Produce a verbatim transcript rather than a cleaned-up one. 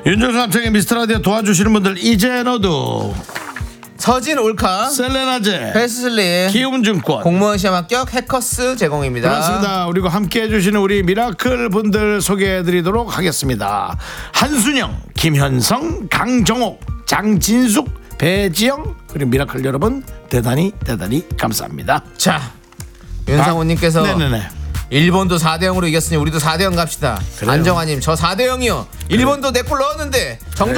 윤정수 남창의 미스터라디오 도와주시는 분들 이제 너도 서진 올카 셀레나제 베스슬리 기움증권 공무원 시험 합격 해커스 제공입니다. 그렇습니다. 그리고 함께 해주시는 우리 미라클 분들 소개해드리도록 하겠습니다. 한순영, 김현성, 강정옥, 장진숙, 배지영 그리고 미라클 여러분 대단히 대단히 감사합니다. 자, 윤상호님께서 네네네. 일본도 사 대 영으로 이겼으니 우리도 사 대 영 갑시다. 그래요. 안정환님 저 사 대 영이요. 일본도 내 골 넣었는데 정정